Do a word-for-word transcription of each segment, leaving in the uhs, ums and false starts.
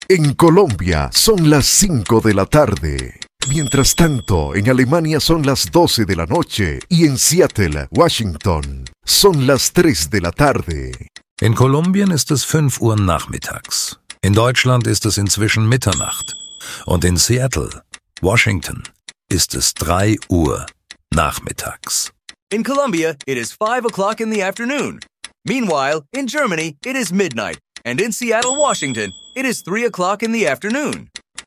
En Colombia son las cinco de la tarde. Mientras tanto, en Alemania son las doce de la noche y en Seattle, Washington, son las tres de la tarde. In Kolumbien ist es fünf Uhr nachmittags. In Deutschland ist es inzwischen Mitternacht. Und in Seattle, Washington, ist es drei Uhr nachmittags. In Colombia, it is five o'clock in the afternoon. Meanwhile, in Germany, it is midnight. And in Seattle, Washington, it is three o'clock in the afternoon.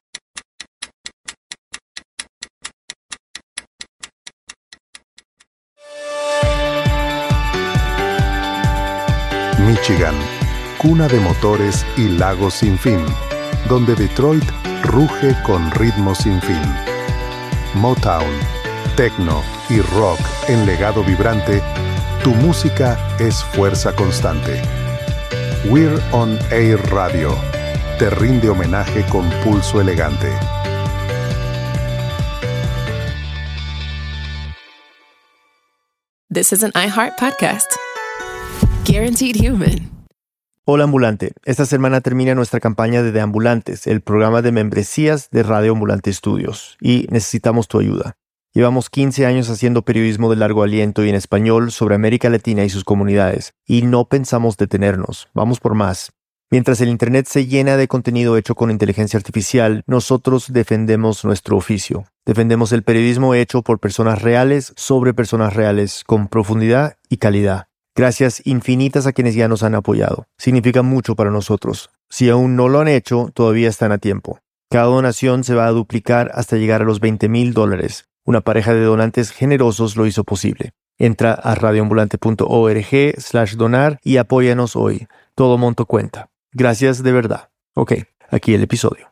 Michigan, cuna de motores y lagos sin fin, donde Detroit ruge con ritmos sin fin. Motown, techno y rock en legado vibrante, tu música es fuerza constante. We're on Air Radio te rinde homenaje con pulso elegante. This is an iHeart podcast. Guaranteed Human. Hola Ambulante, esta semana termina nuestra campaña de Deambulantes, el programa de membresías de Radio Ambulante Estudios, y necesitamos tu ayuda. Llevamos quince años haciendo periodismo de largo aliento y en español sobre América Latina y sus comunidades, y no pensamos detenernos, vamos por más. Mientras el Internet se llena de contenido hecho con inteligencia artificial, nosotros defendemos nuestro oficio. Defendemos el periodismo hecho por personas reales sobre personas reales, con profundidad y calidad. Gracias infinitas a quienes ya nos han apoyado. Significa mucho para nosotros. Si aún no lo han hecho, todavía están a tiempo. Cada donación se va a duplicar hasta llegar a los veinte mil dólares. Una pareja de donantes generosos lo hizo posible. Entra a radioambulante.org slash donar y apóyanos hoy. Todo monto cuenta. Gracias de verdad. Ok, aquí el episodio.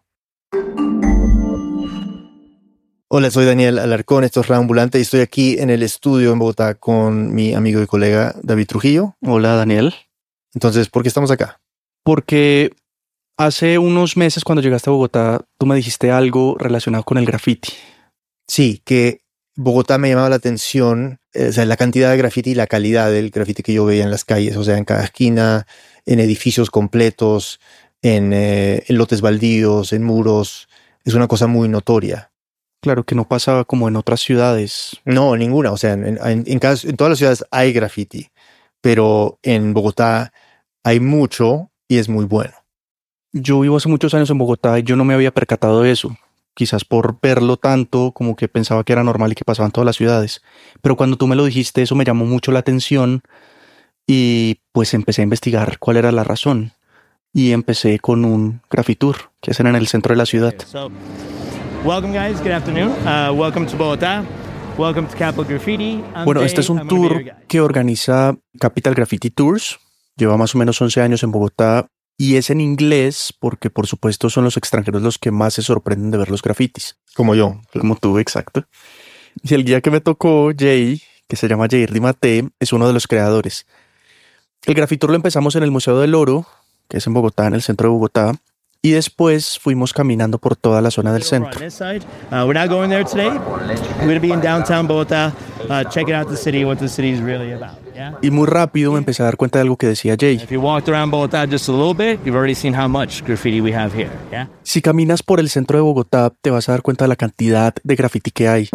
Hola, soy Daniel Alarcón, esto es Radio Ambulante y estoy aquí en el estudio en Bogotá con mi amigo y colega David Trujillo. Hola, Daniel. Entonces, ¿por qué estamos acá? Porque hace unos meses cuando llegaste a Bogotá, tú me dijiste algo relacionado con el graffiti. Sí, que Bogotá me llamaba la atención, eh, o sea, la cantidad de graffiti y la calidad del graffiti que yo veía en las calles, o sea, en cada esquina, en edificios completos, en, eh, en lotes baldíos, en muros. Es una cosa muy notoria. Claro, que no pasaba como en otras ciudades. No, ninguna. O sea, en, en, en, cada, en todas las ciudades hay graffiti, pero en Bogotá hay mucho y es muy bueno. Yo vivo hace muchos años en Bogotá y yo no me había percatado de eso. Quizás por verlo tanto, como que pensaba que era normal y que pasaba en todas las ciudades. Pero cuando tú me lo dijiste, eso me llamó mucho la atención y pues empecé a investigar cuál era la razón. Y empecé con un graffitour que hacen en el centro de la ciudad. Welcome guys, good afternoon. Uh, welcome to Bogotá. Welcome to Capital Graffiti. I'm Bueno, Jay. este es un I'm gonna be tour your guide. que organiza Capital Graffiti Tours. Lleva más o menos once años en Bogotá y es en inglés porque, por supuesto, son los extranjeros los que más se sorprenden de ver los grafitis. Como yo. Como tú, exacto. Y el guía que me tocó, Jay, que se llama Jair Dimate, es uno de los creadores. El graffitour lo empezamos en el Museo del Oro, que es en Bogotá, en el centro de Bogotá. Y después fuimos caminando por toda la zona del centro. On this side. Uh, we're not going there today. We're going to be in downtown Bogotá, uh, checking out the city, what the city is really about. Yeah? Y muy rápido me empecé a dar cuenta de algo que decía Jay. If you walked around Bogotá just a little bit, you've already seen how much graffiti we have here. Yeah? Si caminas por el centro de Bogotá, te vas a dar cuenta de la cantidad de graffiti que hay.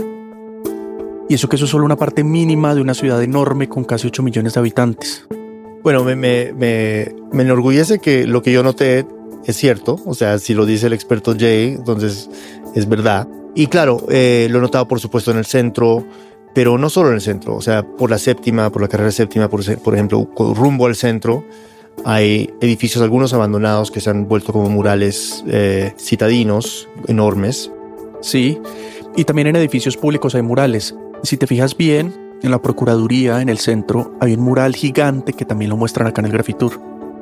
Y eso que eso es solo una parte mínima de una ciudad enorme con casi ocho millones de habitantes. Bueno, me, me, me, me enorgullece que lo que yo noté es cierto. O sea, si lo dice el experto Jay, entonces es verdad. Y claro, eh, lo he notado por supuesto en el centro, pero no solo en el centro. O sea, por la séptima, por la carrera séptima, por, por ejemplo, rumbo al centro, hay edificios, algunos abandonados, que se han vuelto como murales eh, citadinos enormes. Sí, y también en edificios públicos hay murales. Si te fijas bien, en la Procuraduría, en el centro, hay un mural gigante que también lo muestran acá en el Graffitour.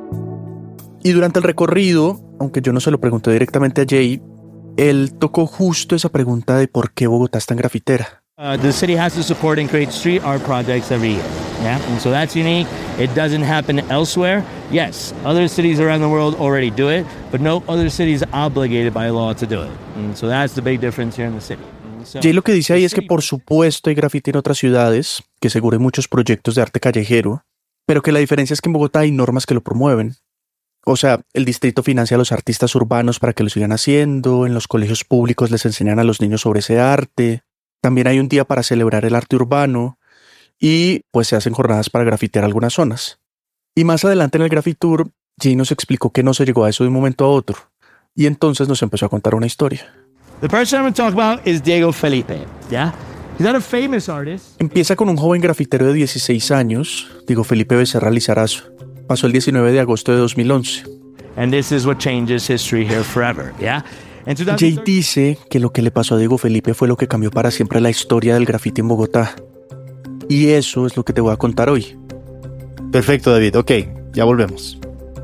Y durante el recorrido, aunque yo no se lo pregunté directamente a Jay, él tocó justo esa pregunta de por qué Bogotá es tan grafitera. Uh, the city has to support and create street art projects every year. Yeah, and so that's unique. It doesn't happen elsewhere. Yes, other cities around the world already do it, but no other city is obligated by law to do it. And so that's the big difference here in the city. So, Jay lo que dice ahí es que por supuesto hay graffiti en otras ciudades, que seguro hay muchos proyectos de arte callejero, pero que la diferencia es que en Bogotá hay normas que lo promueven. O sea, el distrito financia a los artistas urbanos para que lo sigan haciendo, en los colegios públicos les enseñan a los niños sobre ese arte, también hay un día para celebrar el arte urbano y pues se hacen jornadas para grafitear algunas zonas. Y más adelante en el Graffitour, Jay nos explicó que no se llegó a eso de un momento a otro y entonces nos empezó a contar una historia. The person I'm going to talk about is Diego Felipe, yeah? He's not a famous artist. Empieza con un joven grafitero de dieciséis años, Diego Felipe Becerra Lizarazo. Pasó el diecinueve de agosto de dos mil once. And this is what changes history here forever, yeah? Jay dice que lo que le pasó a Diego Felipe fue lo que cambió para siempre la historia del grafiti en Bogotá. Y eso es lo que te voy a contar hoy. Perfecto, David. Ok, ya volvemos.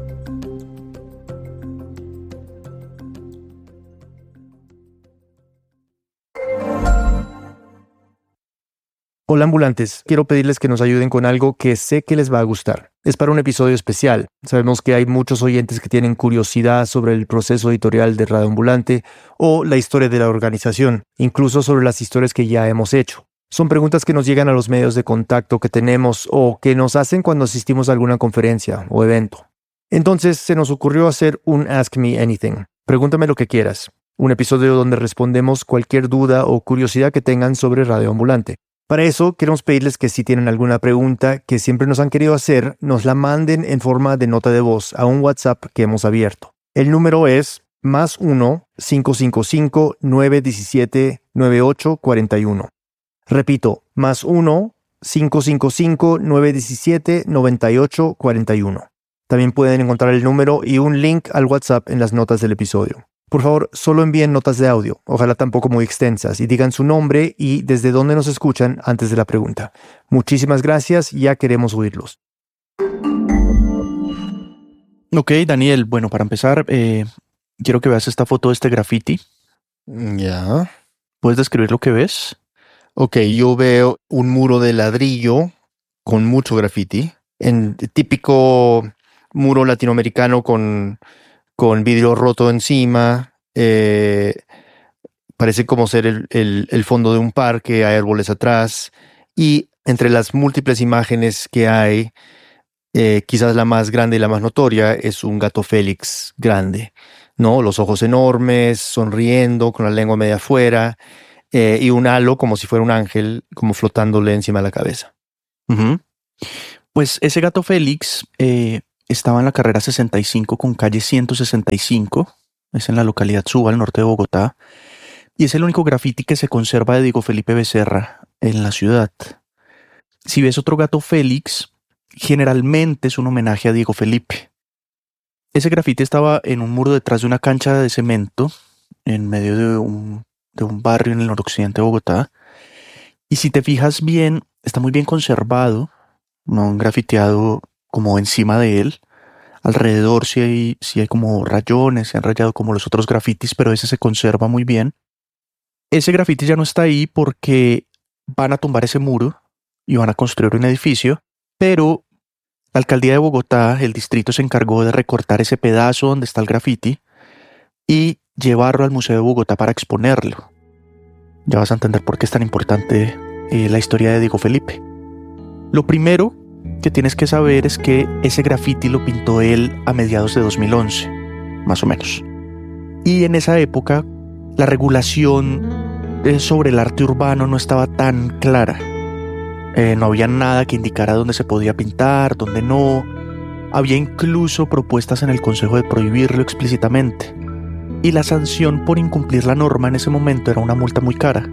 Hola ambulantes, quiero pedirles que nos ayuden con algo que sé que les va a gustar. Es para un episodio especial. Sabemos que hay muchos oyentes que tienen curiosidad sobre el proceso editorial de Radio Ambulante o la historia de la organización, incluso sobre las historias que ya hemos hecho. Son preguntas que nos llegan a los medios de contacto que tenemos o que nos hacen cuando asistimos a alguna conferencia o evento. Entonces se nos ocurrió hacer un Ask Me Anything. Pregúntame lo que quieras. Un episodio donde respondemos cualquier duda o curiosidad que tengan sobre Radio Ambulante. Para eso, queremos pedirles que si tienen alguna pregunta que siempre nos han querido hacer, nos la manden en forma de nota de voz a un WhatsApp que hemos abierto. El número es más uno cinco cinco cinco nueve uno siete nueve ocho cuatro uno. Repito, más uno cinco cinco cinco nueve uno siete nueve ocho cuatro uno. También pueden encontrar el número y un link al WhatsApp en las notas del episodio. Por favor, solo envíen notas de audio, ojalá tampoco muy extensas, y digan su nombre y desde dónde nos escuchan antes de la pregunta. Muchísimas gracias, ya queremos oírlos. Ok, Daniel, bueno, para empezar, eh, quiero que veas esta foto de este graffiti. Ya. ¿Puedes describir lo que ves? Ok, yo veo un muro de ladrillo con mucho graffiti, en típico muro latinoamericano con... con vidrio roto encima, eh, parece como ser el, el, el fondo de un parque, hay árboles atrás, y entre las múltiples imágenes que hay, eh, quizás la más grande y la más notoria es un gato Félix grande, ¿no? Los ojos enormes, sonriendo, con la lengua media afuera, eh, y un halo como si fuera un ángel, como flotándole encima de la cabeza. Uh-huh. Pues ese gato Félix... Eh... estaba en la carrera sesenta y cinco con calle ciento sesenta y cinco, es en la localidad Suba, al norte de Bogotá, y es el único grafiti que se conserva de Diego Felipe Becerra en la ciudad. Si ves otro gato Félix, generalmente es un homenaje a Diego Felipe. Ese grafiti estaba en un muro detrás de una cancha de cemento, en medio de un, de un barrio en el noroccidente de Bogotá, y si te fijas bien, está muy bien conservado, no han grafiteado como encima de él. Alrededor sí hay, sí hay como rayones, se han rayado como los otros grafitis, pero ese se conserva muy bien. Ese grafiti ya no está ahí porque van a tumbar ese muro y van a construir un edificio, pero la alcaldía de Bogotá, el distrito, se encargó de recortar ese pedazo donde está el grafiti y llevarlo al Museo de Bogotá para exponerlo. Ya vas a entender por qué es tan importante eh, la historia de Diego Felipe. Lo primero que tienes que saber es que ese grafiti lo pintó él a mediados de dos mil once, más o menos. Y en esa época, la regulación eh, sobre el arte urbano no estaba tan clara. Eh, no había nada que indicara dónde se podía pintar, dónde no. Había incluso propuestas en el Consejo de prohibirlo explícitamente. Y la sanción por incumplir la norma en ese momento era una multa muy cara.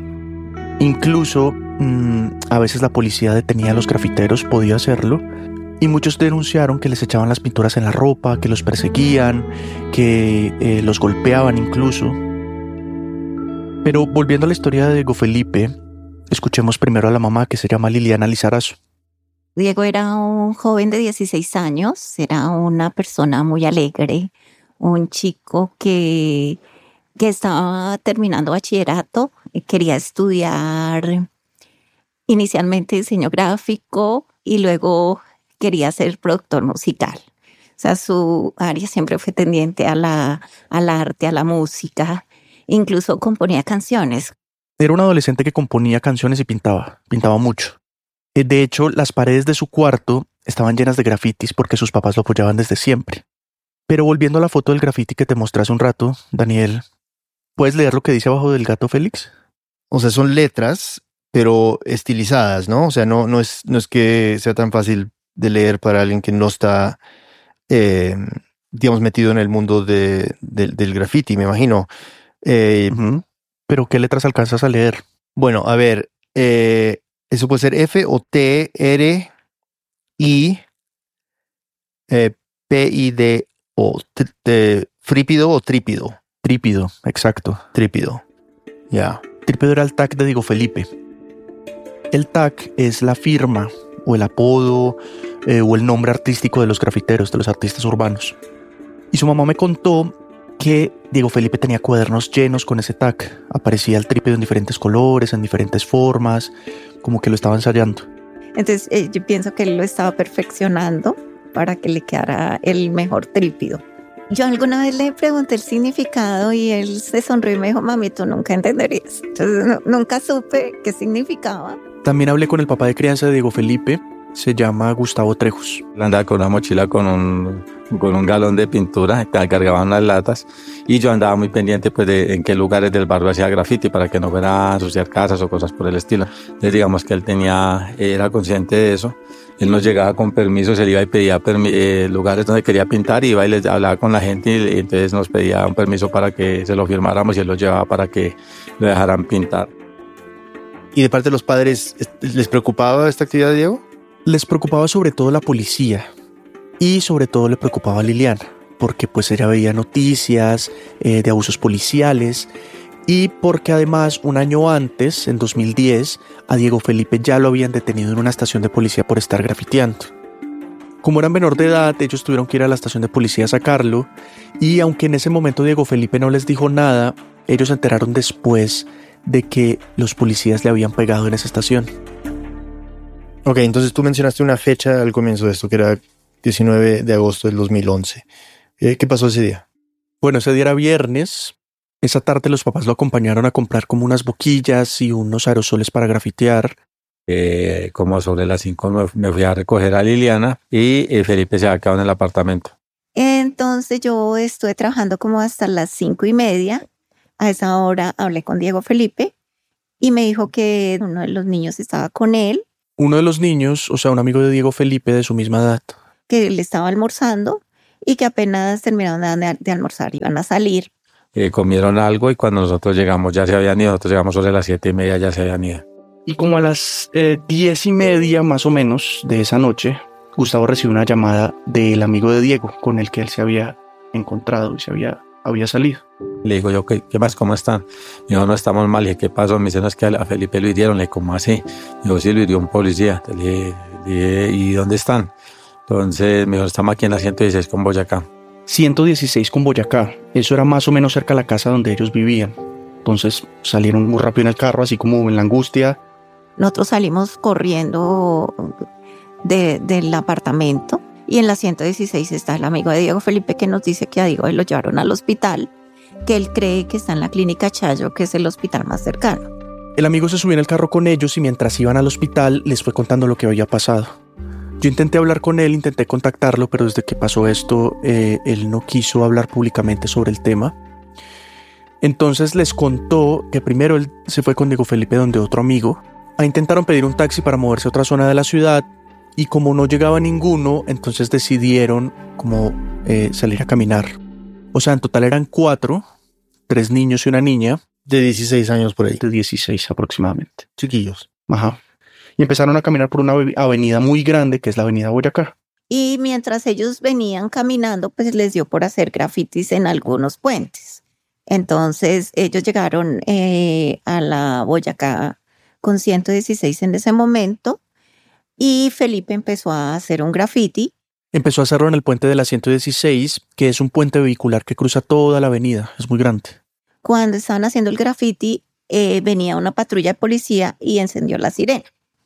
Incluso mmm, a veces la policía detenía a los grafiteros, podía hacerlo, y muchos denunciaron que les echaban las pinturas en la ropa, que los perseguían, que eh, los golpeaban incluso. Pero volviendo a la historia de Diego Felipe, escuchemos primero a la mamá, que se llama Liliana Lizarazo. Diego era un joven de dieciséis años, era una persona muy alegre, un chico que, que estaba terminando bachillerato, quería estudiar inicialmente diseño gráfico y luego quería ser productor musical. O sea, su área siempre fue tendiente a la, al arte, a la música. Incluso componía canciones. Era un adolescente que componía canciones y pintaba, pintaba mucho. De hecho, las paredes de su cuarto estaban llenas de grafitis porque sus papás lo apoyaban desde siempre. Pero volviendo a la foto del graffiti que te mostré hace un rato, Daniel, ¿puedes leer lo que dice abajo del gato Félix? O sea, son letras, pero estilizadas, ¿no? O sea, no, no, es, no es que sea tan fácil de leer para alguien que no está, eh, digamos, metido en el mundo de, de, del graffiti, me imagino. Eh, uh-huh. ¿Pero qué letras alcanzas a leer? Bueno, a ver, eh, eso puede ser F o T, R, I, eh, P, I, D, o t- t- frípido o trípido. Trípido, exacto. Trípido, ya. Yeah. Trípido era el tag de Diego Felipe. El tag es la firma o el apodo eh, o el nombre artístico de los grafiteros, de los artistas urbanos. Y su mamá me contó que Diego Felipe tenía cuadernos llenos con ese tag. Aparecía el trípido en diferentes colores, en diferentes formas, como que lo estaba ensayando. Entonces eh, yo pienso que él lo estaba perfeccionando para que le quedara el mejor trípido. Yo alguna vez le pregunté el significado y él se sonrió y me dijo, mami, tú nunca entenderías. Entonces no, nunca supe qué significaba. También hablé con el papá de crianza de Diego Felipe, se llama Gustavo Trejos. Él andaba con una mochila con un, con un galón de pintura, cargaban unas latas y yo andaba muy pendiente pues, de en qué lugares del barrio hacía graffiti para que no fuera a ensuciar casas o cosas por el estilo. Entonces digamos que él tenía, era consciente de eso. Él nos llegaba con permisos, él iba y pedía permi- eh, lugares donde quería pintar, iba y les hablaba con la gente y, y entonces nos pedía un permiso para que se lo firmáramos y él lo llevaba para que lo dejaran pintar. ¿Y de parte de los padres les preocupaba esta actividad de Diego? Les preocupaba sobre todo la policía y sobre todo le preocupaba a Liliana, porque pues ella veía noticias eh, de abusos policiales y porque además un año antes, en dos mil diez, a Diego Felipe ya lo habían detenido en una estación de policía por estar grafiteando. Como era menor de edad, ellos tuvieron que ir a la estación de policía a sacarlo y aunque en ese momento Diego Felipe no les dijo nada, ellos se enteraron después de que los policías le habían pegado en esa estación. Ok, entonces tú mencionaste una fecha al comienzo de esto, que era diecinueve de agosto del dos mil once. ¿Qué pasó ese día? Bueno, ese día era viernes. Esa tarde los papás lo acompañaron a comprar como unas boquillas y unos aerosoles para grafitear. Eh, como sobre las cinco me, me fui a recoger a Liliana y eh, Felipe se había quedado en el apartamento. Entonces yo estuve trabajando como hasta las cinco y media. A esa hora hablé con Diego Felipe y me dijo que uno de los niños estaba con él. Uno de los niños, o sea, un amigo de Diego Felipe de su misma edad. Que él estaba almorzando y que apenas terminaron de, de almorzar, iban a salir. Eh, comieron algo y cuando nosotros llegamos ya se habían ido, nosotros llegamos sobre las siete y media, ya se habían ido. Y como a las eh, diez y media más o menos de esa noche, Gustavo recibió una llamada del amigo de Diego con el que él se había encontrado y se había, había salido. Le digo yo, ¿qué, qué más? ¿Cómo están? Me dijo, no, estamos mal. Y ¿qué pasó? Me dice, no, es que a Felipe lo hirieron. Le dije, ¿cómo así? Me dijo, sí, lo hirió un policía. Le dije, le dije, ¿y dónde están? Entonces me dijo, estamos aquí en la ciento dieciséis con Boyacá. ciento dieciséis con Boyacá. Eso era más o menos cerca de la casa donde ellos vivían. Entonces salieron muy rápido en el carro, así como en la angustia. Nosotros salimos corriendo de, del apartamento y en la ciento dieciséis está el amigo de Diego Felipe que nos dice que a Diego lo llevaron al hospital, que él cree que está en la clínica Chayo, que es el hospital más cercano. El amigo se subió en el carro con ellos y mientras iban al hospital les fue contando lo que había pasado. Yo intenté hablar con él, intenté contactarlo, pero desde que pasó esto, eh, él no quiso hablar públicamente sobre el tema. Entonces les contó que primero él se fue con Diego Felipe donde otro amigo. Intentaron pedir un taxi para moverse a otra zona de la ciudad y como no llegaba ninguno, entonces decidieron como eh, salir a caminar. O sea, en total eran cuatro, tres niños y una niña. De dieciséis años por ahí. De dieciséis aproximadamente. Chiquillos. Ajá. Y empezaron a caminar por una avenida muy grande, que es la avenida Boyacá. Y mientras ellos venían caminando, pues les dio por hacer grafitis en algunos puentes. Entonces ellos llegaron eh, a la Boyacá con ciento dieciséis en ese momento y Felipe empezó a hacer un grafiti. Empezó a hacerlo en el puente de la ciento dieciséis, que es un puente vehicular que cruza toda la avenida, es muy grande. Cuando estaban haciendo el grafiti, eh, venía una patrulla de policía y encendió la sirena.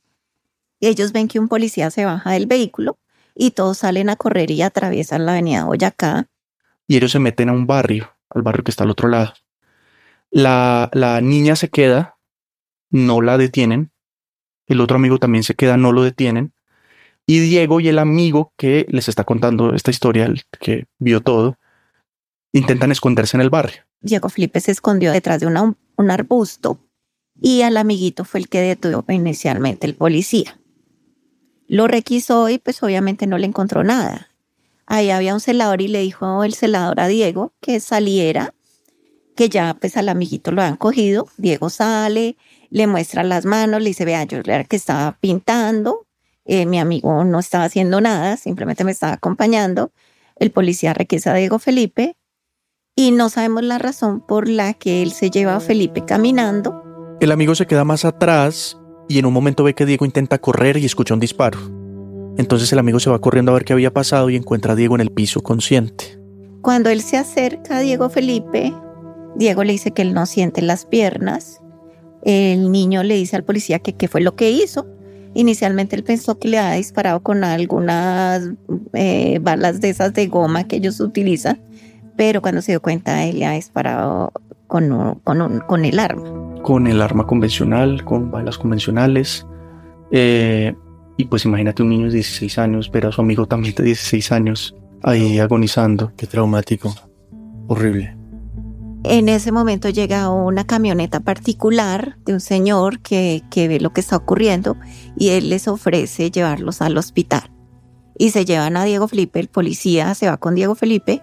Y ellos ven que un policía se baja del vehículo y todos salen a correr y atraviesan la avenida Boyacá. Y ellos se meten a un barrio, al barrio que está al otro lado. La, la niña se queda, no la detienen. El otro amigo también se queda, no lo detienen. Y Diego y el amigo que les está contando esta historia, el que vio todo, intentan esconderse en el barrio. Diego Felipe se escondió detrás de una, un arbusto y al amiguito fue el que detuvo inicialmente el policía. Lo requisó y pues obviamente no le encontró nada. Ahí había un celador y le dijo el celador a Diego que saliera, que ya pues al amiguito lo han cogido. Diego sale, le muestra las manos, le dice, vea, yo era que estaba pintando, eh, mi amigo no estaba haciendo nada, simplemente me estaba acompañando. El policía requisa a Diego Felipe y no sabemos la razón por la que él se lleva a Felipe caminando. El amigo se queda más atrás y en un momento ve que Diego intenta correr y escucha un disparo. Entonces el amigo se va corriendo a ver qué había pasado y encuentra a Diego en el piso consciente. Cuando él se acerca a Diego Felipe, Diego le dice que él no siente las piernas. El niño le dice al policía que qué fue lo que hizo. Inicialmente él pensó que le había disparado con algunas eh, balas de esas de goma que ellos utilizan, pero cuando se dio cuenta él le ha disparado con, un, con, un, con el arma. Con el arma convencional, con balas convencionales. Eh, y pues imagínate un niño de dieciséis años, ver a su amigo también de dieciséis años ahí agonizando. Qué traumático. Horrible. En ese momento llega una camioneta particular de un señor que, que ve lo que está ocurriendo y él les ofrece llevarlos al hospital. Y se llevan a Diego Felipe, el policía se va con Diego Felipe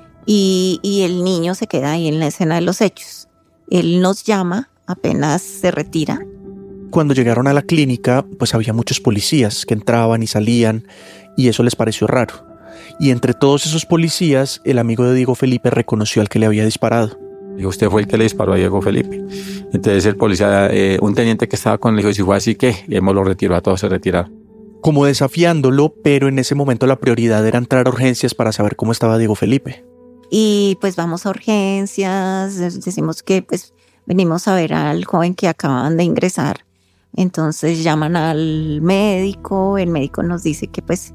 y, y el niño se queda ahí en la escena de los hechos. Él nos llama apenas se retira. Cuando llegaron a la clínica, pues había muchos policías que entraban y salían y eso les pareció raro. Y entre todos esos policías, el amigo de Diego Felipe reconoció al que le había disparado. Dijo, usted fue el que le disparó a Diego Felipe. Entonces el policía, eh, un teniente que estaba con él, dijo, si fue así, ¿qué? Y hemos lo retiró, a todos se retiraron. Como desafiándolo, pero en ese momento la prioridad era entrar a urgencias para saber cómo estaba Diego Felipe. Y pues vamos a urgencias, decimos que pues venimos a ver al joven que acaban de ingresar. Entonces llaman al médico, el médico nos dice que pues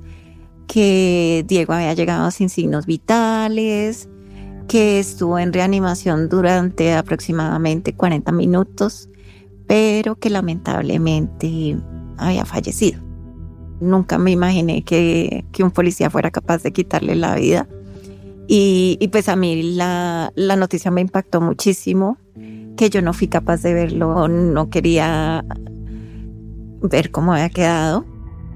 que Diego había llegado sin signos vitales, que estuvo en reanimación durante aproximadamente cuarenta minutos, pero que lamentablemente había fallecido. Nunca me imaginé que, que un policía fuera capaz de quitarle la vida. Y, y pues a mí la, la noticia me impactó muchísimo, que yo no fui capaz de verlo, no quería ver cómo había quedado.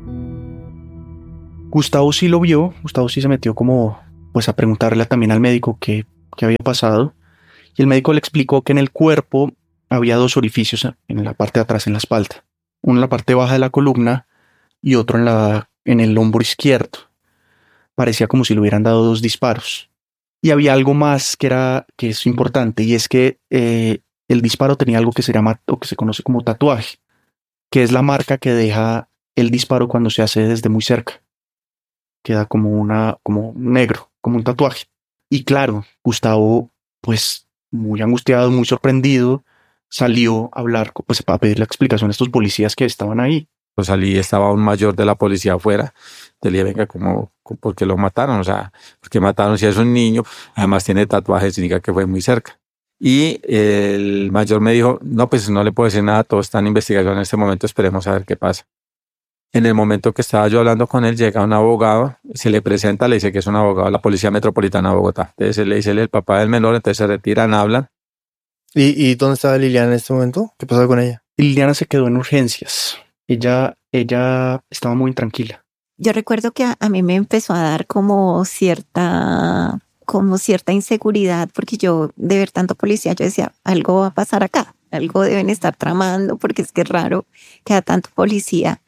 Gustavo sí lo vio, Gustavo sí se metió como pues a preguntarle también al médico qué, qué había pasado. Y el médico le explicó que en el cuerpo había dos orificios en la parte de atrás, en la espalda. Uno en la parte baja de la columna y otro en, la, en el hombro izquierdo. Parecía como si le hubieran dado dos disparos. Y había algo más que, era, que es importante, y es que eh, el disparo tenía algo que se llama, o que se conoce como tatuaje, que es la marca que deja el disparo cuando se hace desde muy cerca. Queda como una, como negro, como un tatuaje. Y claro, Gustavo, pues muy angustiado, muy sorprendido, salió a hablar, pues a pedirle explicación a estos policías que estaban ahí. Pues salí, estaba un mayor de la policía afuera. Le dije, venga, ¿cómo, ¿por qué lo mataron? O sea, ¿por qué mataron si es un niño? Además tiene tatuajes, significa que fue muy cerca. Y el mayor me dijo, no, pues no le puedo decir nada, todo está en investigación en este momento, esperemos a ver qué pasa. En el momento que estaba yo hablando con él, llega un abogado, se le presenta, le dice que es un abogado de la Policía Metropolitana de Bogotá. Entonces él le dice, él es el papá del menor, entonces se retiran, hablan. ¿Y, y dónde estaba Liliana en este momento? ¿Qué pasó con ella? Liliana se quedó en urgencias. Ella, ella estaba muy intranquila. Yo recuerdo que a, a mí me empezó a dar como cierta, como cierta inseguridad, porque yo de ver tanto policía, yo decía, algo va a pasar acá, algo deben estar tramando, porque es que es raro que haya tanto policía.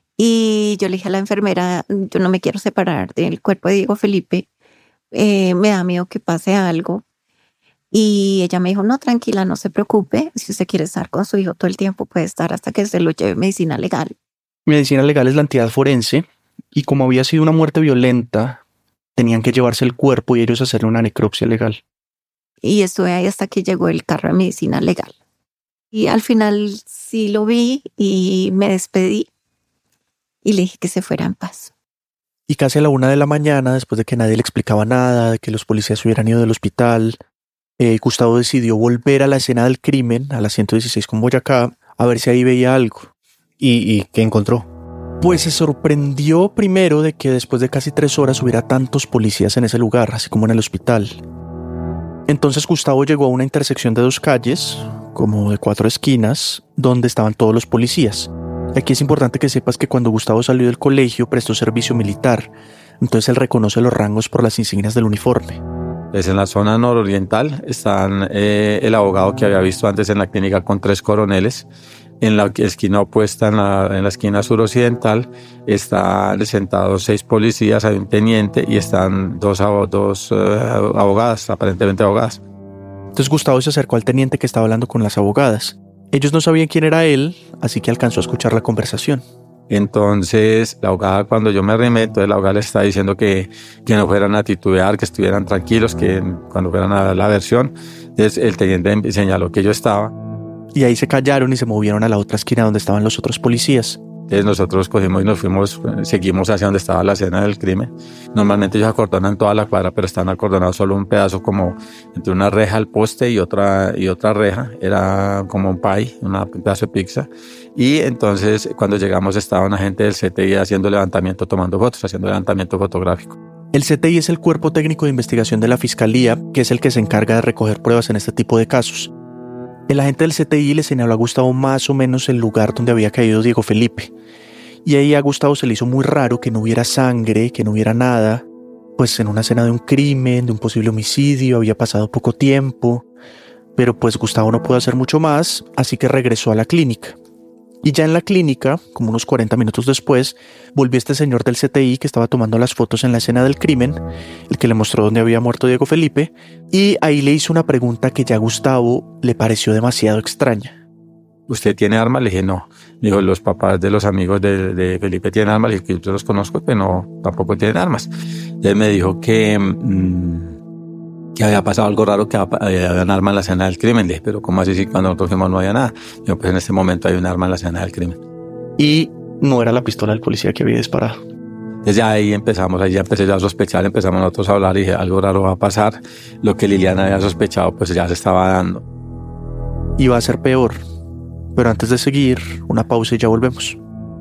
Y yo le dije a la enfermera, yo no me quiero separar del cuerpo de Diego Felipe, eh, me da miedo que pase algo. Y ella me dijo, no, tranquila, no se preocupe, si usted quiere estar con su hijo todo el tiempo, puede estar hasta que se lo lleve medicina legal. Medicina legal es la entidad forense, y como había sido una muerte violenta, tenían que llevarse el cuerpo y ellos hacerle una necropsia legal. Y estuve ahí hasta que llegó el carro de medicina legal. Y al final sí lo vi y me despedí. Y le dije que se fuera en paz. Y casi a la una de la mañana, después de que nadie le explicaba nada, de que los policías hubieran ido del hospital, eh, Gustavo decidió volver a la escena del crimen, a la ciento dieciséis con Boyacá, a ver si ahí veía algo. ¿Y, y qué encontró? Pues se sorprendió primero de que después de casi tres horas hubiera tantos policías en ese lugar, así como en el hospital. Entonces Gustavo llegó a una intersección de dos calles, como de cuatro esquinas, donde estaban todos los policías. Aquí es importante que sepas que cuando Gustavo salió del colegio prestó servicio militar, entonces él reconoce los rangos por las insignias del uniforme. Pues en la zona nororiental están eh, el abogado que había visto antes en la clínica con tres coroneles. En la esquina opuesta, en la, en la esquina suroccidental, están sentados seis policías, hay un teniente y están dos, dos uh, abogadas, aparentemente abogadas. Entonces Gustavo se acercó al teniente que estaba hablando con las abogadas. Ellos no sabían quién era él, así que alcanzó a escuchar la conversación. Entonces la abogada, cuando yo me arrimé, entonces la abogada le está diciendo que, que no fueran a titubear, que estuvieran tranquilos, que cuando fueran a dar la versión. Entonces el teniente señaló que yo estaba. Y ahí se callaron y se movieron a la otra esquina donde estaban los otros policías. Entonces nosotros cogimos y nos fuimos, seguimos hacia donde estaba la escena del crimen. Normalmente ellos acordonan toda la cuadra, pero están acordonados solo un pedazo, como entre una reja al poste y otra, y otra reja. Era como un pie, un pedazo de pizza. Y entonces cuando llegamos estaba una gente del C T I haciendo levantamiento, tomando fotos, haciendo levantamiento fotográfico. El C T I es el Cuerpo Técnico de Investigación de la Fiscalía, que es el que se encarga de recoger pruebas en este tipo de casos. El agente del C T I le señaló a Gustavo más o menos el lugar donde había caído Diego Felipe. Y ahí a Gustavo se le hizo muy raro que no hubiera sangre, que no hubiera nada. Pues en una escena de un crimen, de un posible homicidio, había pasado poco tiempo. Pero pues Gustavo no pudo hacer mucho más, así que regresó a la clínica. Y ya en la clínica, como unos cuarenta minutos después, volvió este señor del C T I que estaba tomando las fotos en la escena del crimen, el que le mostró dónde había muerto Diego Felipe, y ahí le hizo una pregunta que ya a Gustavo le pareció demasiado extraña. ¿Usted tiene armas? Le dije, no. Dijo, los papás de los amigos de, de Felipe tienen armas. Le dije, yo los conozco, pero no, tampoco tienen armas. Él me dijo que... Mmm, que había pasado algo raro, que había un arma en la escena del crimen. Le dije, pero ¿cómo así si cuando nosotros fuimos no había nada? Yo, pues en este momento hay un arma en la escena del crimen. Y no era la pistola del policía que había disparado. Desde ahí empezamos, ahí ya empecé ya a sospechar, empezamos nosotros a hablar y dije, algo raro va a pasar. Lo que Liliana había sospechado, pues ya se estaba dando. Iba a ser peor. Pero antes de seguir, una pausa y ya volvemos.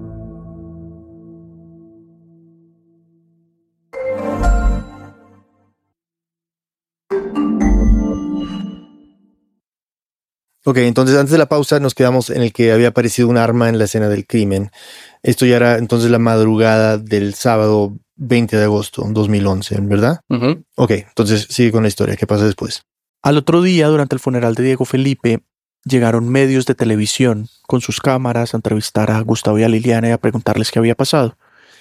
Ok, entonces antes de la pausa nos quedamos en el que había aparecido un arma en la escena del crimen. Esto ya era entonces la madrugada del sábado veinte de agosto de dos mil once, ¿verdad? Uh-huh. Ok, entonces sigue con la historia. ¿Qué pasa después? Al otro día, durante el funeral de Diego Felipe, llegaron medios de televisión con sus cámaras a entrevistar a Gustavo y a Liliana y a preguntarles qué había pasado.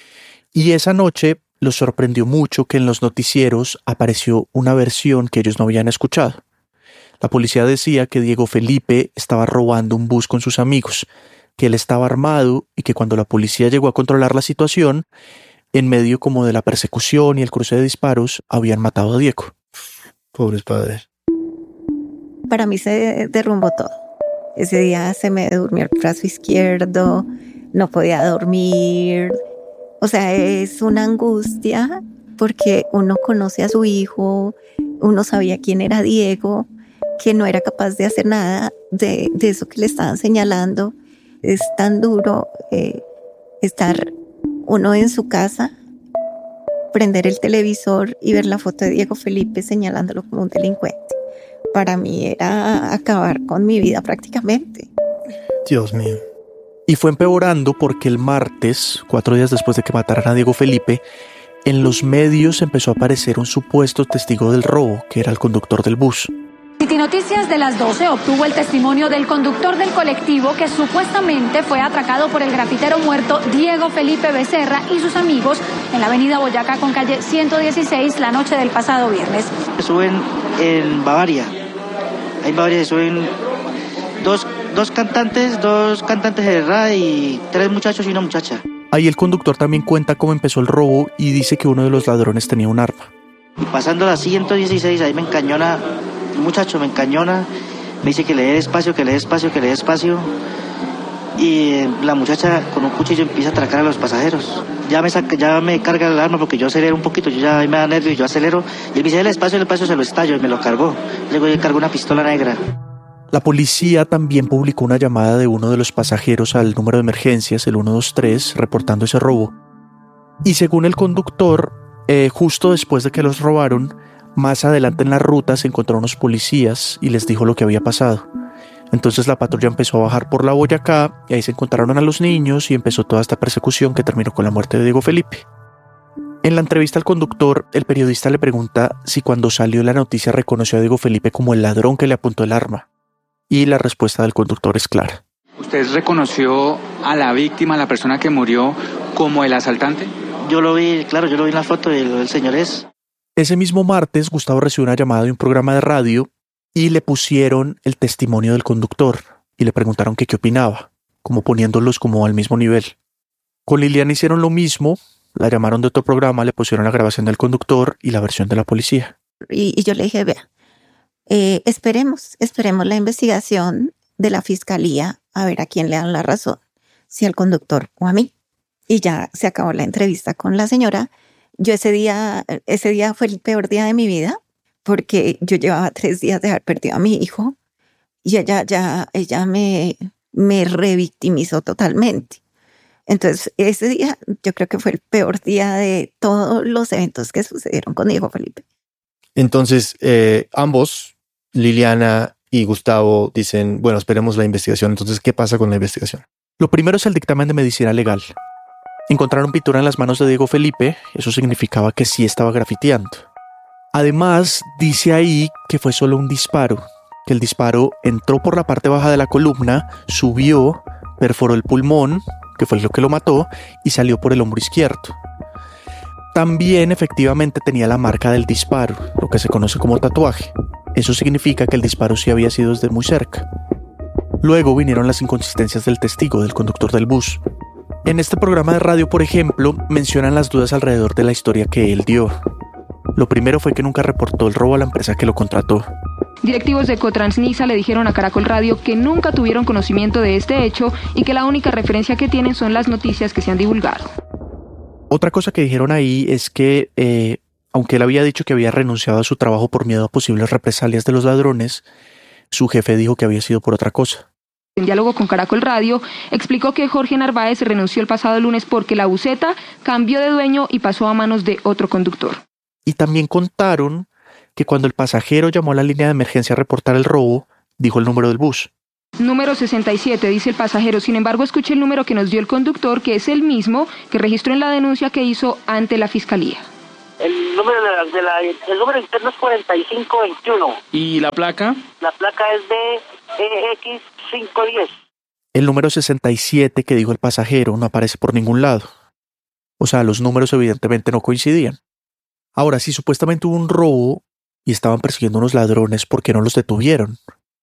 Y esa noche los sorprendió mucho que en los noticieros apareció una versión que ellos no habían escuchado. La policía decía que Diego Felipe estaba robando un bus con sus amigos, que él estaba armado y que cuando la policía llegó a controlar la situación, en medio como de la persecución y el cruce de disparos, habían matado a Diego. Pobres padres. Para mí se derrumbó todo. Ese día se me durmió el brazo izquierdo, no podía dormir. O sea, es una angustia porque uno conoce a su hijo, uno sabía quién era Diego, que no era capaz de hacer nada de, de eso que le estaban señalando. Es tan duro eh, estar uno en su casa, prender el televisor y ver la foto de Diego Felipe señalándolo como un delincuente. Para mí era acabar con mi vida prácticamente. Dios mío. Y fue empeorando porque el martes, cuatro días después de que mataran a Diego Felipe, en los medios empezó a aparecer un supuesto testigo del robo, que era el conductor del bus. City Noticias de las doce obtuvo el testimonio del conductor del colectivo que supuestamente fue atracado por el grafitero muerto Diego Felipe Becerra y sus amigos en la avenida Boyacá con calle ciento dieciséis la noche del pasado viernes. Suben en Bavaria. Ahí en Bavaria se suben dos, dos cantantes, dos cantantes de rap y tres muchachos y una muchacha. Ahí el conductor también cuenta cómo empezó el robo y dice que uno de los ladrones tenía un arma. Y pasando la ciento dieciséis, ahí me encañona, un muchacho me encañona, me dice que le dé espacio, que le dé espacio, que le dé espacio. Y la muchacha con un cuchillo empieza a atracar a los pasajeros. Ya me saca, ya me carga el arma porque yo acelero un poquito, yo ya me da nervio y yo acelero. Y él me dice, el espacio, el espacio se lo estallo y me lo cargó. Luego yo cargo una pistola negra. La policía también publicó una llamada de uno de los pasajeros al número de emergencias, el ciento veintitrés, reportando ese robo. Y según el conductor, eh, justo después de que los robaron, más adelante en la ruta se encontraron unos policías y les dijo lo que había pasado. Entonces la patrulla empezó a bajar por la Boyacá y ahí se encontraron a los niños y empezó toda esta persecución que terminó con la muerte de Diego Felipe. En la entrevista al conductor, el periodista le pregunta si cuando salió la noticia reconoció a Diego Felipe como el ladrón que le apuntó el arma. Y la respuesta del conductor es clara. ¿Usted reconoció a la víctima, a la persona que murió, como el asaltante? Yo lo vi, claro, yo lo vi en la foto y el, el señor es. Ese mismo martes, Gustavo recibió una llamada de un programa de radio y le pusieron el testimonio del conductor y le preguntaron que qué opinaba, como poniéndolos como al mismo nivel. Con Liliana hicieron lo mismo, la llamaron de otro programa, le pusieron la grabación del conductor y la versión de la policía. Y, y yo le dije, vea, eh, esperemos, esperemos la investigación de la fiscalía a ver a quién le dan la razón, si al conductor o a mí. Y ya se acabó la entrevista con la señora. Yo ese día, ese día fue el peor día de mi vida porque yo llevaba tres días de haber perdido a mi hijo y ella, ya, ella me, me revictimizó totalmente. Entonces ese día yo creo que fue el peor día de todos los eventos que sucedieron con Diego Felipe. Entonces eh, ambos, Liliana y Gustavo, dicen, bueno, esperemos la investigación. Entonces, ¿qué pasa con la investigación? Lo primero es el dictamen de medicina legal. Encontraron pintura en las manos de Diego Felipe, eso significaba que sí estaba grafiteando. Además, dice ahí que fue solo un disparo, que el disparo entró por la parte baja de la columna, subió, perforó el pulmón, que fue lo que lo mató, y salió por el hombro izquierdo. También efectivamente tenía la marca del disparo, lo que se conoce como tatuaje. Eso significa que el disparo sí había sido desde muy cerca. Luego vinieron las inconsistencias del testigo, del conductor del bus. En este programa de radio, por ejemplo, mencionan las dudas alrededor de la historia que él dio. Lo primero fue que nunca reportó el robo a la empresa que lo contrató. Directivos de Cotransnisa le dijeron a Caracol Radio que nunca tuvieron conocimiento de este hecho y que la única referencia que tienen son las noticias que se han divulgado. Otra cosa que dijeron ahí es que, eh, aunque él había dicho que había renunciado a su trabajo por miedo a posibles represalias de los ladrones, su jefe dijo que había sido por otra cosa. En diálogo con Caracol Radio, explicó que Jorge Narváez renunció el pasado lunes porque la buseta cambió de dueño y pasó a manos de otro conductor. Y también contaron que cuando el pasajero llamó a la línea de emergencia a reportar el robo, dijo el número del bus. Número sesenta y siete, dice el pasajero. Sin embargo, escuché el número que nos dio el conductor, que es el mismo que registró en la denuncia que hizo ante la fiscalía. El número de la, de la, el número interno es cuarenta y cinco veintiuno. ¿Y la placa? La placa es de E X quinientos diez. El número sesenta y siete que dijo el pasajero no aparece por ningún lado. O sea, los números evidentemente no coincidían. Ahora, si supuestamente hubo un robo y estaban persiguiendo unos ladrones, ¿por qué no los detuvieron?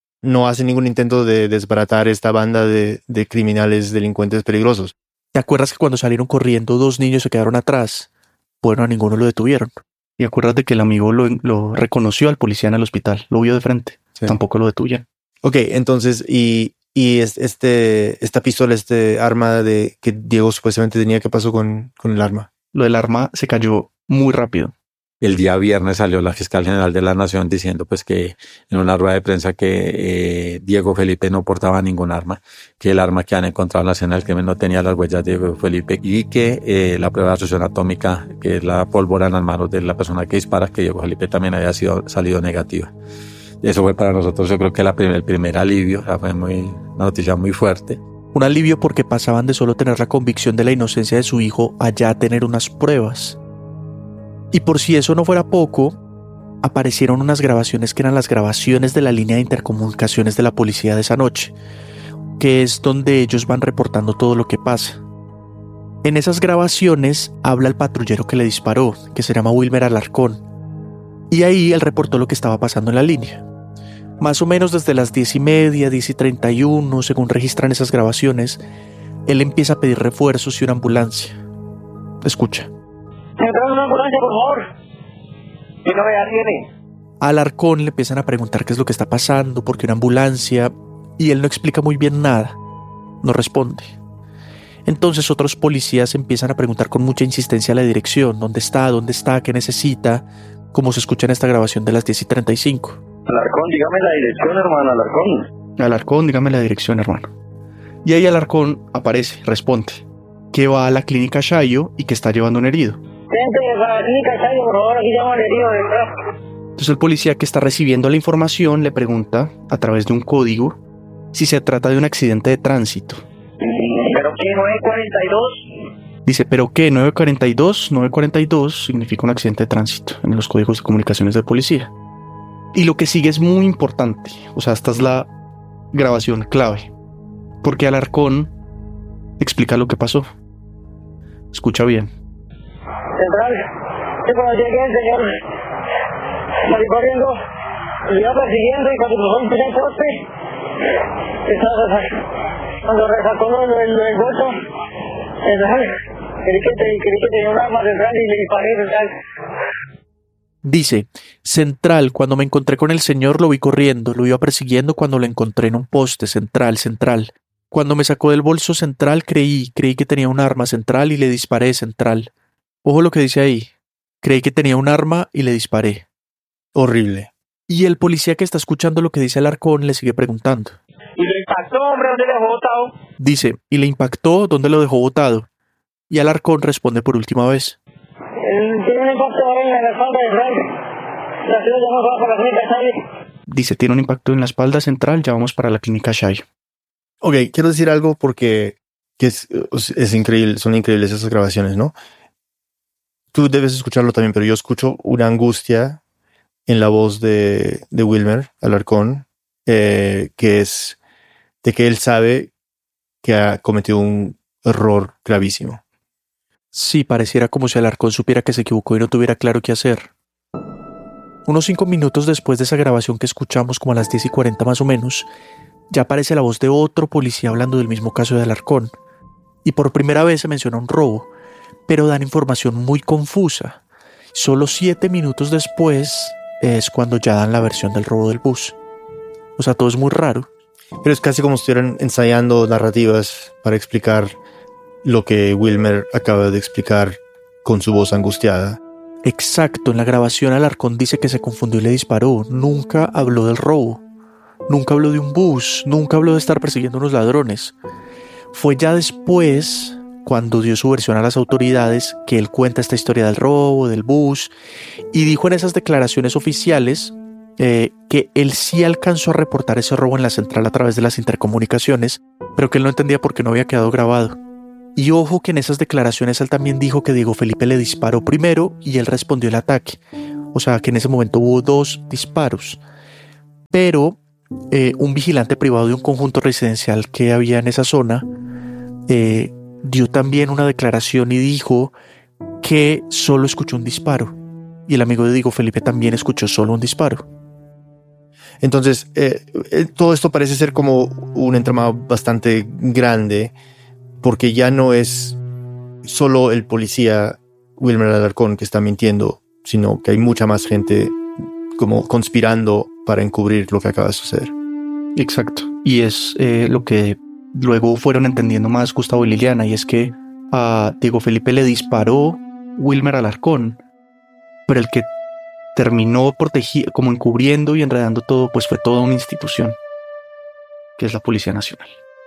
No hace ningún intento de desbaratar esta banda de, de criminales delincuentes peligrosos. ¿Te acuerdas que cuando salieron corriendo dos niños se quedaron atrás? Bueno, a ninguno lo detuvieron. Y acuérdate que el amigo lo, lo reconoció al policía en el hospital, lo vio de frente. Sí. Tampoco lo detuvieron. Ok, entonces, y, y este, esta pistola, este arma de que Diego supuestamente tenía, ¿qué pasó con, con el arma? Lo del arma se cayó muy rápido. El día viernes salió la fiscal general de la Nación diciendo pues que en una rueda de prensa que eh, Diego Felipe no portaba ningún arma, que el arma que han encontrado en la escena del crimen no tenía las huellas de Diego Felipe y que eh, la prueba de asociación atómica, que es la pólvora en las manos de la persona que dispara, que Diego Felipe también había sido salido negativa. Eso fue para nosotros, yo creo que la prim- el primer alivio, o sea, fue muy, una noticia muy fuerte. Un alivio porque pasaban de solo tener la convicción de la inocencia de su hijo a ya tener unas pruebas. Y por si eso no fuera poco, aparecieron unas grabaciones que eran las grabaciones de la línea de intercomunicaciones de la policía de esa noche, que es donde ellos van reportando todo lo que pasa. En esas grabaciones habla el patrullero que le disparó, que se llama Wilmer Alarcón, y ahí él reportó lo que estaba pasando en la línea. Más o menos desde las diez y media, diez y treinta y uno, según registran esas grabaciones, él empieza a pedir refuerzos y una ambulancia. Escucha. ¡Entra una ambulancia, por favor! ¡Que no vea tiene! A Alarcón le empiezan a preguntar qué es lo que está pasando, por qué una ambulancia, y él no explica muy bien nada, no responde. Entonces otros policías empiezan a preguntar con mucha insistencia a la dirección, ¿dónde está? ¿Dónde está? ¿Qué necesita? Como se escucha en esta grabación de las diez y treinta y cinco. Alarcón, dígame la dirección, hermano, Alarcón. Alarcón, dígame la dirección, hermano. Y ahí Alarcón aparece, responde, que va a la clínica Shayo y que está llevando un herido. Gente de la clínica Shayo, por favor, aquí llamo al herido detrás. Entonces el policía que está recibiendo la información le pregunta, a través de un código, si se trata de un accidente de tránsito. ¿Pero qué? ¿nueve cuarenta y dos? Dice, ¿pero qué? ¿nueve cuarenta y dos? nueve cuarenta y dos significa un accidente de tránsito en los códigos de comunicaciones de policía. Y lo que sigue es muy importante. O sea, esta es la grabación clave. Porque Alarcón explica lo que pasó. Escucha bien. Central, que cuando llegué el señor salí corriendo, lo iba persiguiendo y cuando cruzó un primer poste, estaba, cuando resaltó lo del golpe, central, creí que, creí que tenía un arma central y le disparé central. Dice, Central, cuando me encontré con el señor lo vi corriendo, lo iba persiguiendo cuando lo encontré en un poste, Central, Central. Cuando me sacó del bolso Central creí, creí que tenía un arma, Central, y le disparé, Central. Ojo lo que dice ahí, creí que tenía un arma y le disparé. Horrible. Y el policía que está escuchando lo que dice Alarcón le sigue preguntando. ¿Y le impactó, hombre? ¿Dónde lo dejó botado? Dice, ¿y le impactó? ¿Dónde lo dejó botado? Y Alarcón responde por última vez. Tiene un impacto ahora en la espalda de Frank. La ciudad ya no va para la clínica Shayo. Dice, tiene un impacto en la espalda central, ya vamos para la clínica Shayo. Ok, quiero decir algo porque que es, es increíble, son increíbles esas grabaciones, ¿no? Tú debes escucharlo también, pero yo escucho una angustia en la voz de, de Wilmer Alarcón, eh, que es de que él sabe que ha cometido un error gravísimo. Sí, pareciera como si Alarcón supiera que se equivocó y no tuviera claro qué hacer. Unos cinco minutos después de esa grabación que escuchamos, como a las diez y cuarenta más o menos, ya aparece la voz de otro policía hablando del mismo caso de Alarcón. Y por primera vez se menciona un robo, pero dan información muy confusa. Solo siete minutos después es cuando ya dan la versión del robo del bus. O sea, todo es muy raro. Pero es casi como si estuvieran ensayando narrativas para explicar lo que Wilmer acaba de explicar con su voz angustiada. Exacto, en la grabación Alarcón dice que se confundió y le disparó. Nunca habló del robo. Nunca habló de un bus. Nunca habló de estar persiguiendo a unos ladrones. Fue ya después, cuando dio su versión a las autoridades, que él cuenta esta historia del robo, del bus, y dijo en esas declaraciones oficiales eh, que él sí alcanzó a reportar ese robo en la central a través de las intercomunicaciones, pero que él no entendía por qué no había quedado grabado. Y ojo que en esas declaraciones él también dijo que Diego Felipe le disparó primero y él respondió el ataque. O sea, que en ese momento hubo dos disparos. Pero eh, un vigilante privado de un conjunto residencial que había en esa zona eh, dio también una declaración y dijo que solo escuchó un disparo. Y el amigo de Diego Felipe también escuchó solo un disparo. Entonces, eh, eh, todo esto parece ser como un entramado bastante grande, porque ya no es solo el policía Wilmer Alarcón que está mintiendo, sino que hay mucha más gente como conspirando para encubrir lo que acaba de suceder. Exacto. Y es eh, lo que luego fueron entendiendo más Gustavo y Liliana, y es que a Diego Felipe le disparó Wilmer Alarcón, pero el que terminó protegido, como encubriendo y enredando todo, pues fue toda una institución, que es la Policía Nacional.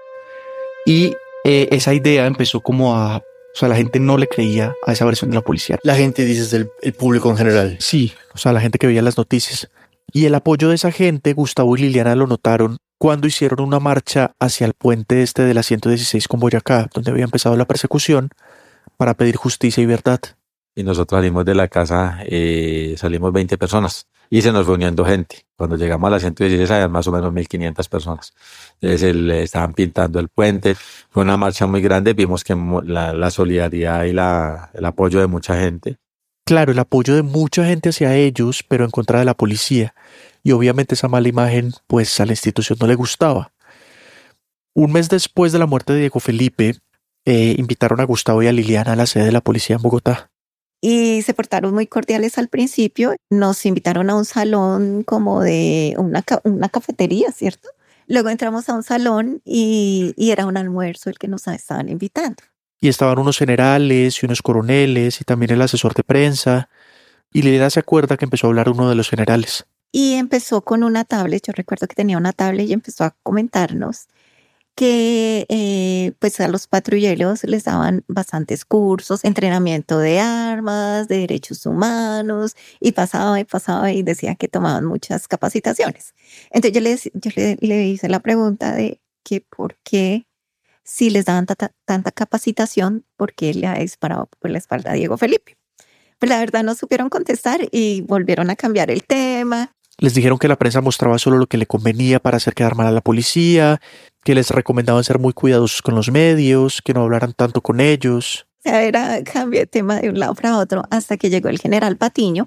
Y eh, esa idea empezó como a... O sea, la gente no le creía a esa versión de la policía. La gente, dices, el, el público en general. Sí, o sea, la gente que veía las noticias. Y el apoyo de esa gente, Gustavo y Liliana lo notaron cuando hicieron una marcha hacia el puente este de la ciento dieciséis con Boyacá, donde había empezado la persecución, para pedir justicia y verdad. Y nosotros salimos de la casa, eh, salimos veinte personas y se nos fue uniendo gente. Cuando llegamos a la ciento dieciséis había más o menos mil quinientas personas. Entonces el, estaban pintando el puente. Fue una marcha muy grande. Vimos que la, la solidaridad y la, el apoyo de mucha gente. Claro, el apoyo de mucha gente hacia ellos, pero en contra de la policía. Y obviamente esa mala imagen, pues a la institución no le gustaba. Un mes después de la muerte de Diego Felipe, eh, invitaron a Gustavo y a Liliana a la sede de la policía en Bogotá. Y se portaron muy cordiales al principio. Nos invitaron a un salón como de una, ca- una cafetería, ¿cierto? Luego entramos a un salón y, y era un almuerzo el que nos estaban invitando. Y estaban unos generales y unos coroneles y también el asesor de prensa. Y Liliana se acuerda que empezó a hablar uno de los generales. y empezó con una tablet. Yo recuerdo que tenía una tablet y empezó a comentarnos que eh, pues a los patrulleros les daban bastantes cursos, entrenamiento de armas, de derechos humanos, y pasaba y pasaba y decían que tomaban muchas capacitaciones. Entonces yo le, yo le, le hice la pregunta de que por qué, si les daban tanta, tanta capacitación, por qué le ha disparado por la espalda a Diego Felipe. Pues la verdad no supieron contestar y volvieron a cambiar el tema. Les dijeron que la prensa mostraba solo lo que le convenía para hacer quedar mal a la policía, que les recomendaban ser muy cuidadosos con los medios, que no hablaran tanto con ellos. O sea, era cambio de tema de un lado para otro hasta que llegó el general Patiño,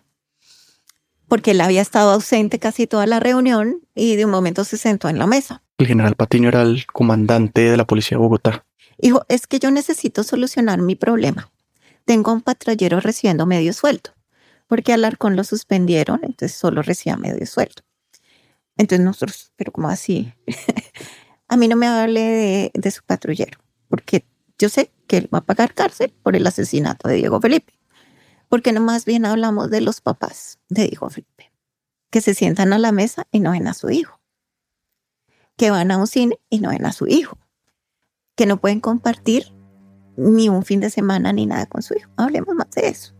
porque él había estado ausente casi toda la reunión y de un momento se sentó en la mesa. El general Patiño era el comandante de la policía de Bogotá. Dijo, es que yo necesito solucionar mi problema. Tengo a un patrullero recibiendo medio sueldo, porque a Alarcón lo suspendieron, entonces solo recibía medio sueldo. Entonces nosotros, pero ¿cómo así? A mí no me hable de, de su patrullero, porque yo sé que él va a pagar cárcel por el asesinato de Diego Felipe. Porque no más bien hablamos de los papás de Diego Felipe, que se sientan a la mesa y no ven a su hijo, que van a un cine y no ven a su hijo, que no pueden compartir ni un fin de semana ni nada con su hijo. Hablemos más de eso.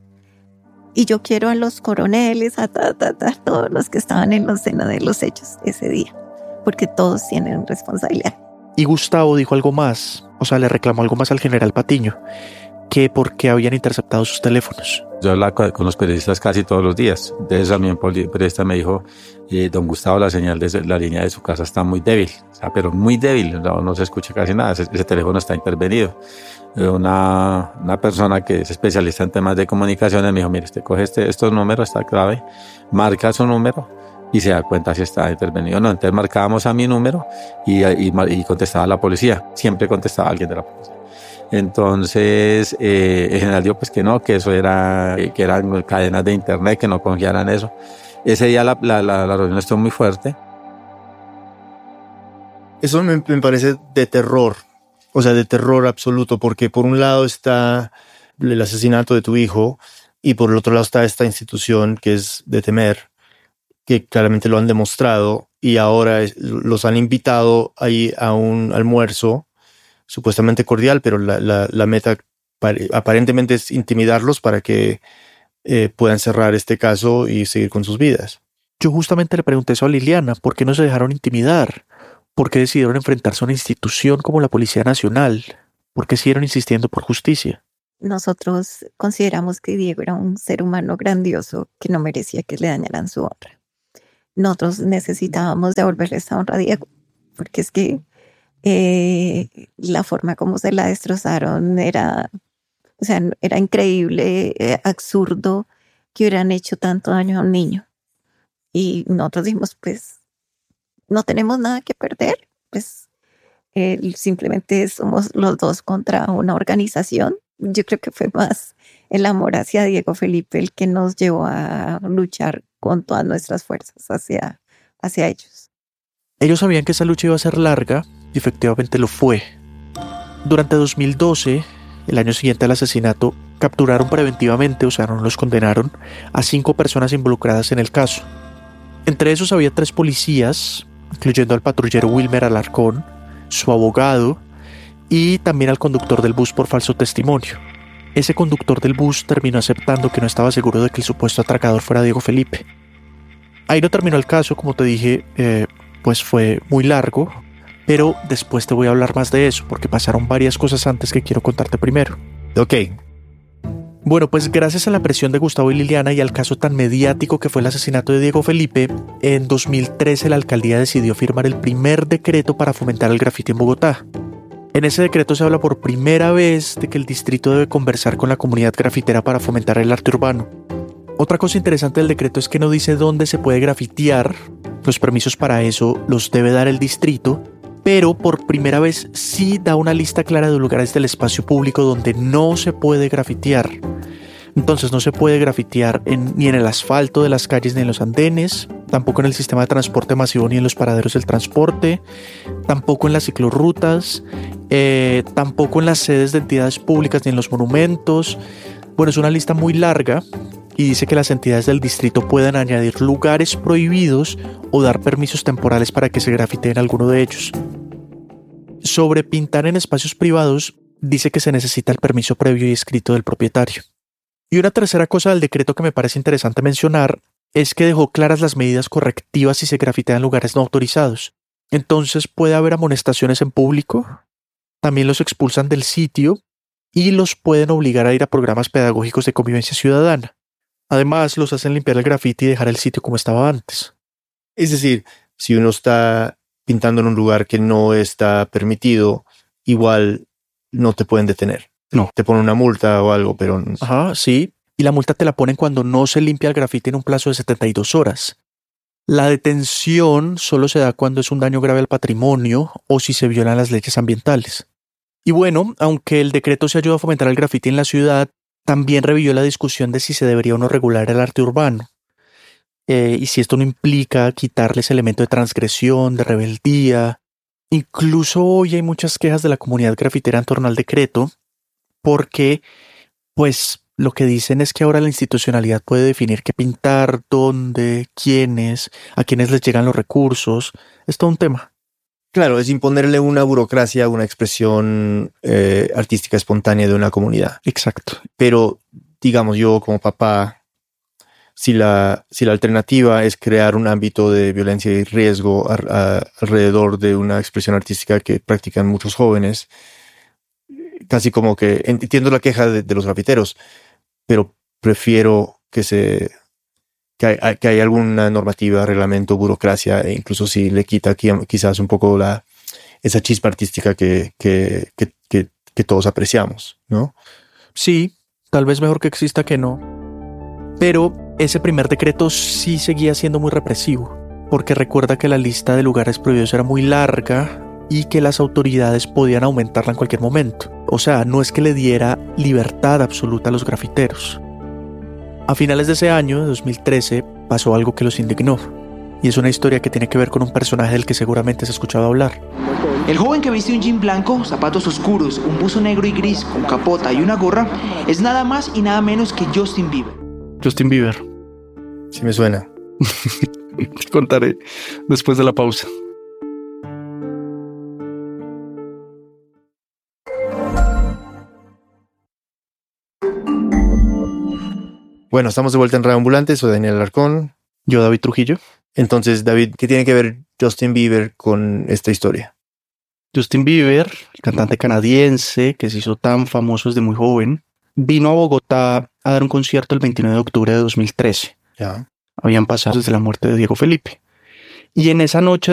Y yo quiero a los coroneles, a ta, ta, ta, todos los que estaban en la escena de los hechos ese día, porque todos tienen responsabilidad. Y Gustavo dijo algo más, o sea, le reclamó algo más al general Patiño, que por qué habían interceptado sus teléfonos. Yo hablaba con los periodistas casi todos los días. Entonces a mí un periodista me dijo, eh, don Gustavo, la señal de la línea de su casa está muy débil, o sea, pero muy débil, no, no se escucha casi nada, ese, ese teléfono está intervenido. Una, una persona que es especialista en temas de comunicaciones me dijo, mire, usted coge este, estos números, está clave, marca su número y se da cuenta si está intervenido o no. Entonces marcábamos a mi número y, y, y contestaba la policía, siempre contestaba alguien de la policía. Entonces eh, el general dijo pues que no, que eso era, que eran cadenas de internet, que no confiaran eso. Ese día la, la, la, la reunión estuvo muy fuerte. Eso me, me parece de terror, o sea, de terror absoluto, porque por un lado está el asesinato de tu hijo y por el otro lado está esta institución que es de temer, que claramente lo han demostrado y ahora es, los han invitado ahí a un almuerzo supuestamente cordial, pero la, la, la meta aparentemente es intimidarlos para que eh, puedan cerrar este caso y seguir con sus vidas. Yo justamente le pregunté eso a Liliana, ¿por qué no se dejaron intimidar? ¿Por qué decidieron enfrentarse a una institución como la Policía Nacional? ¿Por qué siguieron insistiendo por justicia? Nosotros consideramos que Diego era un ser humano grandioso que no merecía que le dañaran su honra. Nosotros necesitábamos devolverle esa honra a Diego, porque es que eh, la forma como se la destrozaron era, o sea, era increíble, eh, absurdo que hubieran hecho tanto daño a un niño. Y nosotros dijimos, pues, no tenemos nada que perder, pues eh, simplemente somos los dos contra una organización. Yo creo que fue más el amor hacia Diego Felipe el que nos llevó a luchar con todas nuestras fuerzas hacia, hacia ellos. Ellos sabían que esa lucha iba a ser larga y efectivamente lo fue. Durante dos mil doce, el año siguiente al asesinato, capturaron preventivamente, o sea, no los condenaron, a cinco personas involucradas en el caso. Entre esos había tres policías, incluyendo al patrullero Wilmer Alarcón, su abogado y también al conductor del bus por falso testimonio. Ese conductor del bus terminó aceptando que no estaba seguro de que el supuesto atracador fuera Diego Felipe. Ahí no terminó el caso, como te dije, eh, pues fue muy largo, pero después te voy a hablar más de eso, porque pasaron varias cosas antes que quiero contarte primero. Ok. Bueno, pues gracias a la presión de Gustavo y Liliana y al caso tan mediático que fue el asesinato de Diego Felipe, en dos mil trece la alcaldía decidió firmar el primer decreto para fomentar el grafiti en Bogotá. En ese decreto se habla por primera vez de que el distrito debe conversar con la comunidad grafitera para fomentar el arte urbano. Otra cosa interesante del decreto es que no dice dónde se puede grafitear, los permisos para eso los debe dar el distrito, pero por primera vez sí da una lista clara de lugares del espacio público donde no se puede grafitear. Entonces no se puede grafitear en, ni en el asfalto de las calles ni en los andenes, tampoco en el sistema de transporte masivo ni en los paraderos del transporte, tampoco en las ciclorrutas, eh, tampoco en las sedes de entidades públicas ni en los monumentos. Bueno, es una lista muy larga y dice que las entidades del distrito pueden añadir lugares prohibidos o dar permisos temporales para que se grafiteen alguno de ellos. Sobre pintar en espacios privados, dice que se necesita el permiso previo y escrito del propietario. Y una tercera cosa del decreto que me parece interesante mencionar es que dejó claras las medidas correctivas si se grafitean lugares no autorizados. Entonces puede haber amonestaciones en público, también los expulsan del sitio y los pueden obligar a ir a programas pedagógicos de convivencia ciudadana. Además, los hacen limpiar el grafiti y dejar el sitio como estaba antes. Es decir, si uno está pintando en un lugar que no está permitido, igual no te pueden detener. No. Te ponen una multa o algo, pero... Ajá, sí. Y la multa te la ponen cuando no se limpia el grafiti en un plazo de setenta y dos horas. La detención solo se da cuando es un daño grave al patrimonio o si se violan las leyes ambientales. Y bueno, aunque el decreto se ayuda a fomentar el grafiti en la ciudad, también revivió la discusión de si se debería o no regular el arte urbano. Eh, y si esto no implica quitarle ese elemento de transgresión, de rebeldía. Incluso hoy hay muchas quejas de la comunidad grafitera en torno al decreto, porque, pues, lo que dicen es que ahora la institucionalidad puede definir qué pintar, dónde, quiénes, a quiénes les llegan los recursos. Es todo un tema. Claro, es imponerle una burocracia a una expresión eh, artística espontánea de una comunidad. Exacto. Pero, digamos, yo como papá, si la, si la alternativa es crear un ámbito de violencia y riesgo a, a, alrededor de una expresión artística que practican muchos jóvenes, casi como que entiendo la queja de, de los grafiteros, pero prefiero que se que hay, que hay alguna normativa, reglamento, burocracia, e incluso si le quita quizás un poco la esa chispa artística que, que, que, que, que todos apreciamos, ¿no? Sí, tal vez mejor que exista que no. Pero ese primer decreto sí seguía siendo muy represivo, porque recuerda que la lista de lugares prohibidos era muy larga y que las autoridades podían aumentarla en cualquier momento. O sea, no es que le diera libertad absoluta a los grafiteros. A finales de ese año, de dos mil trece, pasó algo que los indignó. Y es una historia que tiene que ver con un personaje del que seguramente has escuchado hablar. El joven que viste un jean blanco, zapatos oscuros, un buzo negro y gris con capota y una gorra es nada más y nada menos que Justin Bieber. Justin Bieber. Sí me suena. Te contaré después de la pausa. Bueno, estamos de vuelta en Radio Ambulante. Soy Daniel Alarcón. Yo, David Trujillo. Entonces, David, ¿qué tiene que ver Justin Bieber con esta historia? Justin Bieber, el cantante canadiense que se hizo tan famoso desde muy joven, vino a Bogotá a dar un concierto el veintinueve de octubre de dos mil trece. Ya. Habían pasado desde la muerte de Diego Felipe. Y en esa noche